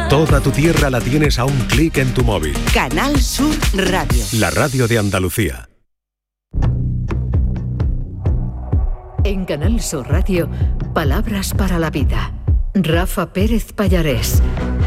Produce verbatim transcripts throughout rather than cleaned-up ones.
Toda tu tierra la tienes a un clic en tu móvil. Canal Sur Radio. La radio de Andalucía. En Canal Sur Radio, Palabras para la Vida. Rafa Pérez Pallarés.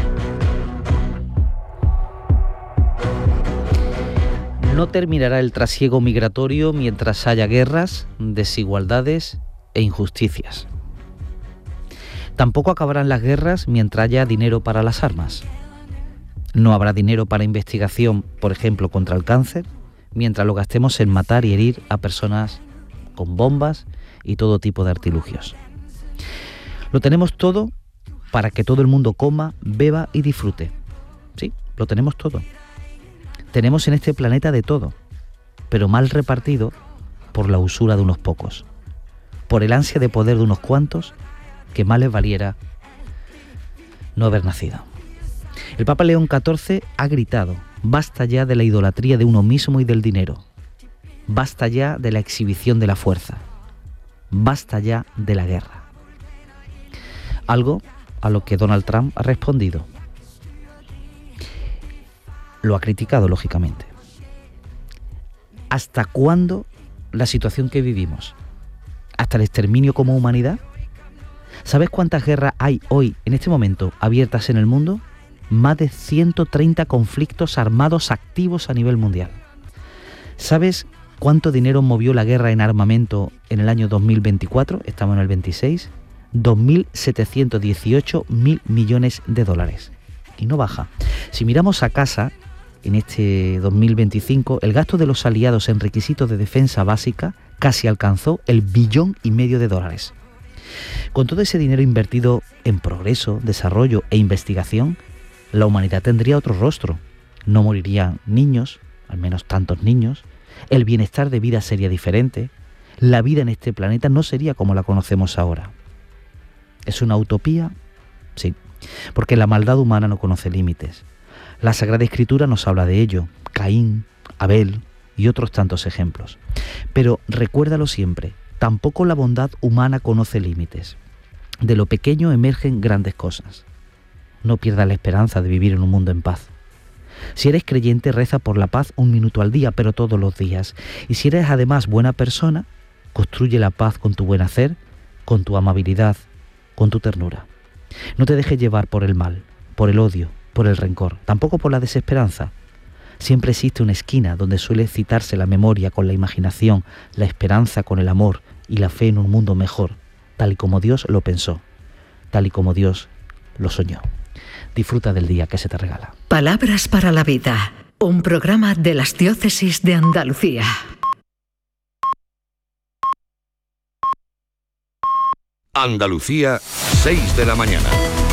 No terminará el trasiego migratorio mientras haya guerras, desigualdades e injusticias. Tampoco acabarán las guerras mientras haya dinero para las armas. No habrá dinero para investigación, por ejemplo, contra el cáncer, mientras lo gastemos en matar y herir a personas con bombas y todo tipo de artilugios. Lo tenemos todo para que todo el mundo coma, beba y disfrute. Sí, lo tenemos todo. Tenemos en este planeta de todo, pero mal repartido por la usura de unos pocos, por el ansia de poder de unos cuantos, que más les valiera no haber nacido. El Papa León catorce ha gritado: basta ya de la idolatría de uno mismo y del dinero, basta ya de la exhibición de la fuerza, basta ya de la guerra. Algo a lo que Donald Trump ha respondido. Lo ha criticado, lógicamente. ¿Hasta cuándo la situación que vivimos? ¿Hasta el exterminio como humanidad? ¿Sabes cuántas guerras hay hoy, en este momento, abiertas en el mundo? Más de ciento treinta conflictos armados activos a nivel mundial. ¿Sabes cuánto dinero movió la guerra en armamento en el año dos mil veinticuatro? Estamos en el veintiséis. dos mil setecientos dieciocho mil millones de dólares. Y no baja. Si miramos a casa, en este dos mil veinticinco, el gasto de los aliados en requisitos de defensa básica casi alcanzó el billón y medio de dólares. Con todo ese dinero invertido en progreso, desarrollo e investigación, la humanidad tendría otro rostro. No morirían niños, al menos tantos niños, el bienestar de vida sería diferente, la vida en este planeta no sería como la conocemos ahora. ¿Es una utopía? Sí, porque la maldad humana no conoce límites. La Sagrada Escritura nos habla de ello, Caín, Abel y otros tantos ejemplos. Pero recuérdalo siempre, tampoco la bondad humana conoce límites. De lo pequeño emergen grandes cosas. No pierdas la esperanza de vivir en un mundo en paz. Si eres creyente, reza por la paz un minuto al día, pero todos los días. Y si eres además buena persona, construye la paz con tu buen hacer, con tu amabilidad, con tu ternura. No te dejes llevar por el mal, por el odio, por el rencor, tampoco por la desesperanza. Siempre existe una esquina donde suele citarse la memoria con la imaginación, la esperanza con el amor y la fe en un mundo mejor, tal y como Dios lo pensó, tal y como Dios lo soñó. Disfruta del día que se te regala. Palabras para la Vida, un programa de las Diócesis de Andalucía. Andalucía, seis de la mañana.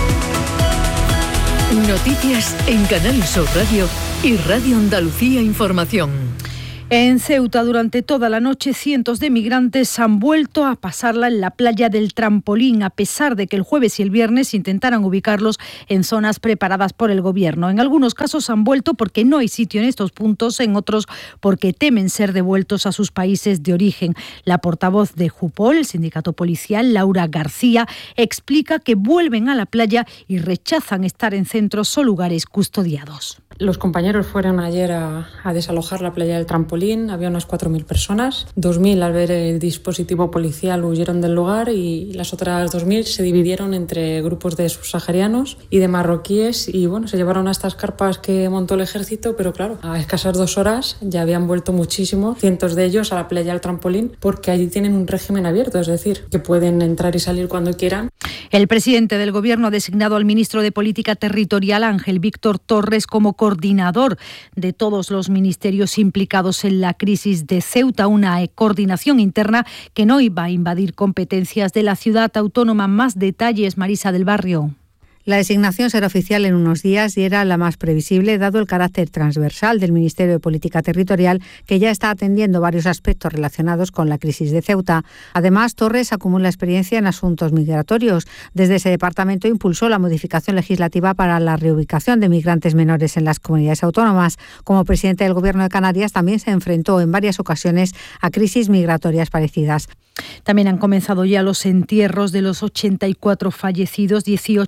Noticias en Canal Sur Radio y Radio Andalucía Información. En Ceuta, durante toda la noche, cientos de migrantes han vuelto a pasarla en la playa del Trampolín, a pesar de que el jueves y el viernes intentaran ubicarlos en zonas preparadas por el gobierno. En algunos casos han vuelto porque no hay sitio en estos puntos, en otros porque temen ser devueltos a sus países de origen. La portavoz de Jupol, el sindicato policial, Laura García, explica que vuelven a la playa y rechazan estar en centros o lugares custodiados. Los compañeros fueron ayer a, a desalojar la playa del Trampolín, había unas cuatro mil personas, dos mil al ver el dispositivo policial huyeron del lugar y las otras dos mil se dividieron entre grupos de subsaharianos y de marroquíes y bueno, se llevaron a estas carpas que montó el ejército, pero claro, a escasas dos horas ya habían vuelto muchísimos, cientos de ellos a la playa del Trampolín porque allí tienen un régimen abierto, es decir, que pueden entrar y salir cuando quieran. El presidente del Gobierno ha designado al ministro de Política Territorial, Ángel Víctor Torres, como coordinador de todos los ministerios implicados en la crisis de Ceuta, una coordinación interna que no iba a invadir competencias de la ciudad autónoma. Más detalles, Marisa del Barrio. La designación será oficial en unos días y era la más previsible, dado el carácter transversal del Ministerio de Política Territorial, que ya está atendiendo varios aspectos relacionados con la crisis de Ceuta. Además, Torres acumula experiencia en asuntos migratorios. Desde ese departamento impulsó la modificación legislativa para la reubicación de migrantes menores en las comunidades autónomas. Como presidente del Gobierno de Canarias, también se enfrentó en varias ocasiones a crisis migratorias parecidas. También han comenzado ya los entierros de los ochenta y cuatro fallecidos, dieciocho recibieron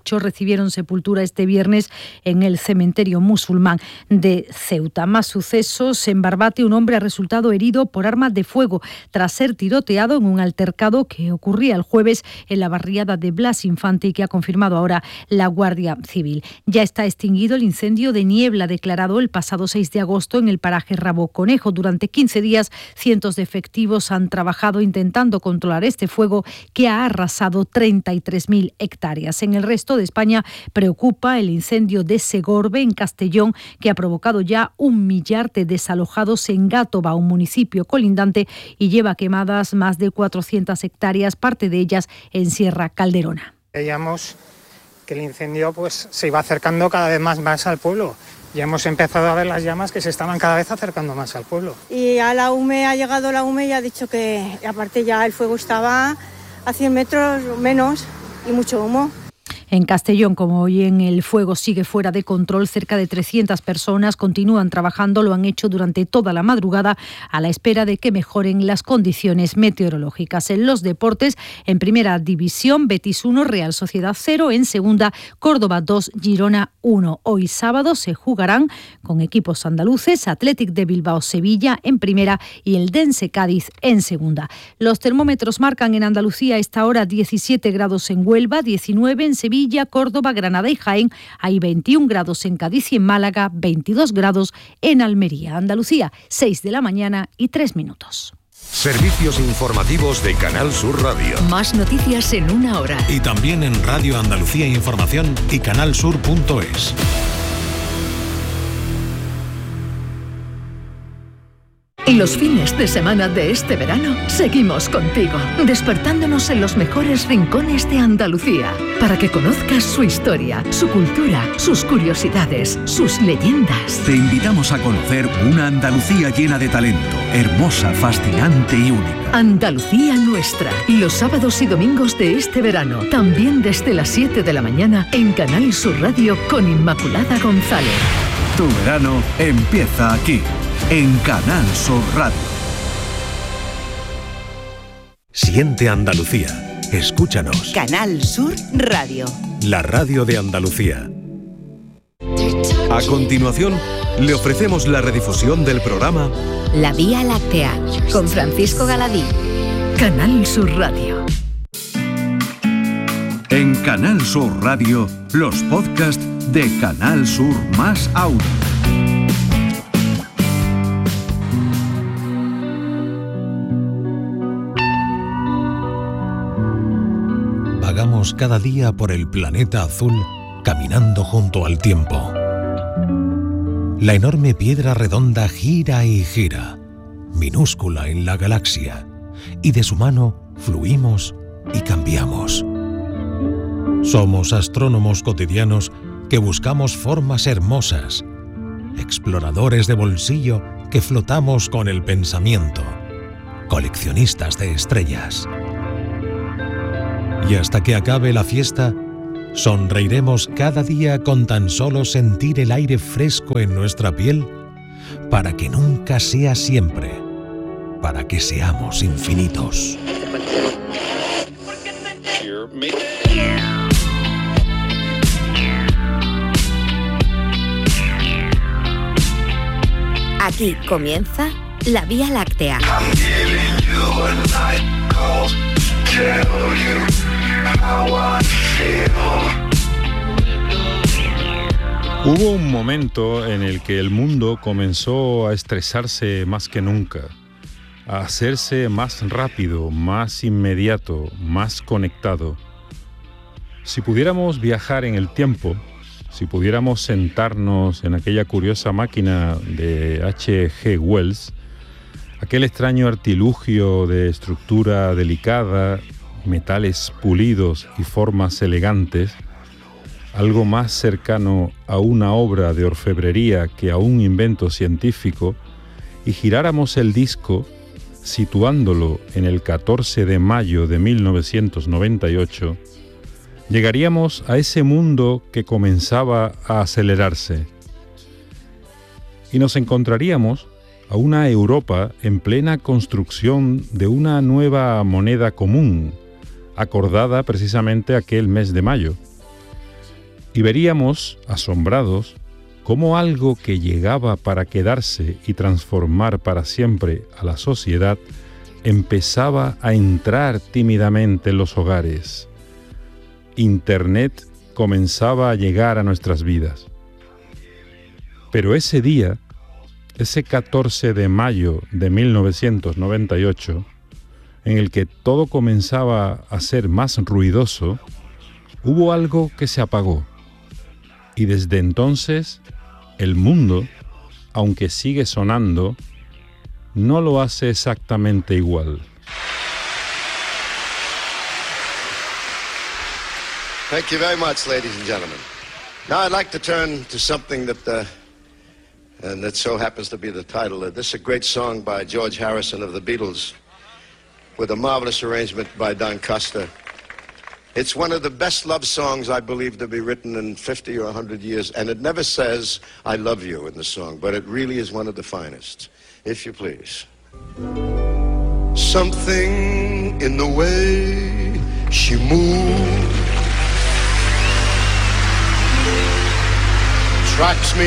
recibieron sepultura este viernes en el cementerio musulmán de Ceuta. Más sucesos. En Barbate, un hombre ha resultado herido por armas de fuego tras ser tiroteado en un altercado que ocurría el jueves en la barriada de Blas Infante y que ha confirmado ahora la Guardia Civil. Ya está extinguido el incendio de niebla declarado el pasado seis de agosto en el paraje Rabo Conejo. Durante quince días, cientos de efectivos han trabajado intentando controlar este fuego que ha arrasado treinta y tres mil hectáreas. En el resto de España preocupa el incendio de Segorbe, en Castellón, que ha provocado ya un millar de desalojados en Gátova, un municipio colindante, y lleva quemadas más de cuatrocientas hectáreas, parte de ellas en Sierra Calderona. Veíamos que el incendio pues, se iba acercando cada vez más, más al pueblo. Ya hemos empezado a ver las llamas que se estaban cada vez acercando más al pueblo. Y a la U M E ha llegado la U M E y ha dicho que aparte ya el fuego estaba a cien metros menos y mucho humo. En Castellón, como hoy en el fuego sigue fuera de control, cerca de trescientas personas continúan trabajando, lo han hecho durante toda la madrugada a la espera de que mejoren las condiciones meteorológicas. En los deportes, en primera división, Betis uno, Real Sociedad cero, en segunda, Córdoba dos, Girona uno. Hoy sábado se jugarán con equipos andaluces, Athletic de Bilbao Sevilla en primera y el Dense Cádiz en segunda. Los termómetros marcan en Andalucía a esta hora diecisiete grados en Huelva, diecinueve en Sevilla, Córdoba, Granada y Jaén. Hay veintiún grados en Cádiz y en Málaga, veintidós grados en Almería. Andalucía, seis de la mañana y tres minutos. Servicios informativos de Canal Sur Radio. Más noticias en una hora. Y también en Radio Andalucía Información y canalsur punto es. Los fines de semana de este verano seguimos contigo, despertándonos en los mejores rincones de Andalucía, para que conozcas su historia, su cultura, sus curiosidades, sus leyendas. Te invitamos a conocer una Andalucía llena de talento, hermosa, fascinante y única. Andalucía nuestra, los sábados y domingos de este verano, también desde las siete de la mañana en Canal Sur Radio con Inmaculada González. Tu verano empieza aquí, en Canal Sur Radio. Siente Andalucía. Escúchanos. Canal Sur Radio. La radio de Andalucía. A continuación, le ofrecemos la redifusión del programa La Vía Láctea, con Francisco Galadí. Canal Sur Radio. En Canal Sur Radio, los podcasts de Canal Sur más Audio. Vagamos cada día por el planeta azul, caminando junto al tiempo. La enorme piedra redonda gira y gira, minúscula en la galaxia, y de su mano fluimos y cambiamos. Somos astrónomos cotidianos que buscamos formas hermosas, exploradores de bolsillo que flotamos con el pensamiento, coleccionistas de estrellas. Y hasta que acabe la fiesta, sonreiremos cada día con tan solo sentir el aire fresco en nuestra piel, para que nunca sea siempre, para que seamos infinitos. Aquí comienza La Vía Láctea. Hubo un momento en el que el mundo comenzó a estresarse más que nunca, a hacerse más rápido, más inmediato, más conectado. Si pudiéramos viajar en el tiempo, si pudiéramos sentarnos en aquella curiosa máquina de H G Wells, aquel extraño artilugio de estructura delicada, metales pulidos y formas elegantes, algo más cercano a una obra de orfebrería que a un invento científico, y giráramos el disco situándolo en el catorce de mayo de mil novecientos noventa y ocho, llegaríamos a ese mundo que comenzaba a acelerarse. Y nos encontraríamos a una Europa en plena construcción de una nueva moneda común, acordada precisamente aquel mes de mayo. Y veríamos, asombrados, cómo algo que llegaba para quedarse y transformar para siempre a la sociedad empezaba a entrar tímidamente en los hogares. Internet comenzaba a llegar a nuestras vidas. Pero ese día, ese catorce de mayo de mil novecientos noventa y ocho, en el que todo comenzaba a ser más ruidoso, hubo algo que se apagó. Y desde entonces, el mundo, aunque sigue sonando, no lo hace exactamente igual. Thank you very much, ladies and gentlemen. Now I'd like to turn to something that, uh, and that so happens to be the title. Uh, this is a great song by George Harrison of the Beatles, with a marvelous arrangement by Don Costa. It's one of the best love songs I believe to be written in fifty or one hundred years, and it never says, I love you in the song, but it really is one of the finest. If you please. Something in the way she moves attracts me